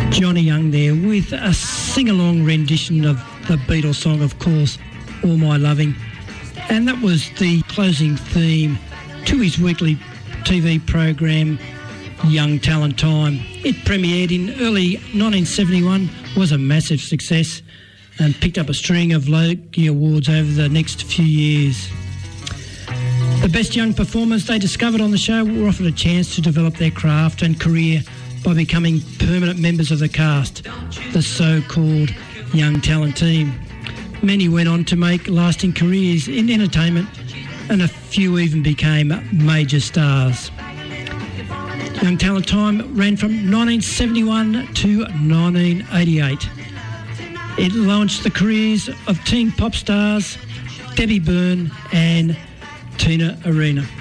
Johnny Young there with a sing-along rendition of the Beatles song, of course, All My Loving. And that was the closing theme to his weekly TV program, Young Talent Time. It premiered in early 1971, was a massive success and picked up a string of Logie Awards over the next few years. The best young performers they discovered on the show were offered a chance to develop their craft and career by becoming permanent members of the cast, the so-called Young Talent Team. Many went on to make lasting careers in entertainment, and a few even became major stars. Young Talent Time ran from 1971 to 1988. It launched the careers of teen pop stars Debbie Byrne and Tina Arena.